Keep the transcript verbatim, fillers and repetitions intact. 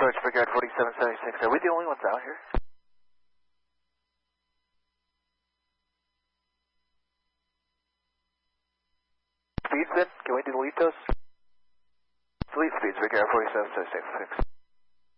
approach Brickyard forty-seven seventy-six. Are we the only ones out here? Speeds then? Can we delete those? Delete speeds, Brickyard forty-seven seventy-six.